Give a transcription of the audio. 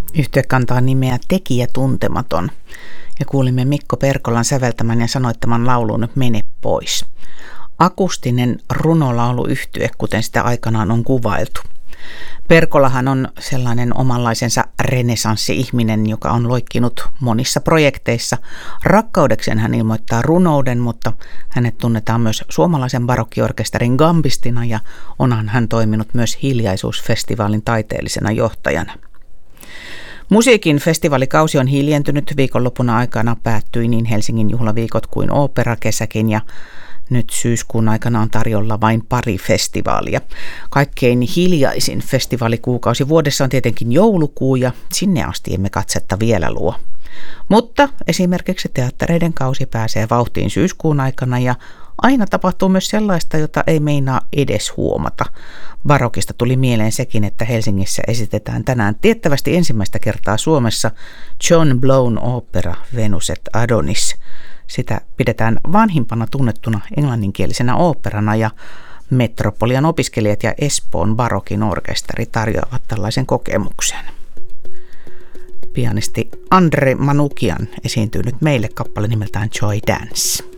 Yhtye kantaa nimeä Tekijä tuntematon ja kuulimme Mikko Perkolan säveltämän ja sanoittaman laulun Mene pois. Akustinen runolauluyhtye, kuten sitä aikanaan on kuvailtu. Perkolahan on sellainen omanlaisensa renesanssi-ihminen, joka on loikkinut monissa projekteissa. Rakkaudeksen hän ilmoittaa runouden, mutta hänet tunnetaan myös suomalaisen barokkiorkesterin gambistina ja onhan hän toiminut myös Hiljaisuusfestivaalin taiteellisena johtajana. Musiikin festivaalikausi on hiljentynyt. Viikonloppuna aikana päättyi niin Helsingin juhlaviikot kuin oopperakesäkin ja nyt syyskuun aikana on tarjolla vain pari festivaalia. Kaikkein hiljaisin festivaalikuukausi vuodessa on tietenkin joulukuu ja sinne asti emme katsetta vielä luo. Mutta esimerkiksi teattereiden kausi pääsee vauhtiin syyskuun aikana ja aina tapahtuu myös sellaista, jota ei meinaa edes huomata. Barokista tuli mieleen sekin, että Helsingissä esitetään tänään tiettävästi ensimmäistä kertaa Suomessa John Blown opera Venus et Adonis. Sitä pidetään vanhimpana tunnettuna englanninkielisenä oopperana ja Metropolian opiskelijat ja Espoon barokin orkesteri tarjoavat tällaisen kokemuksen. Pianisti Andre Manukian esiintyy nyt meille kappale nimeltään Joy Dance.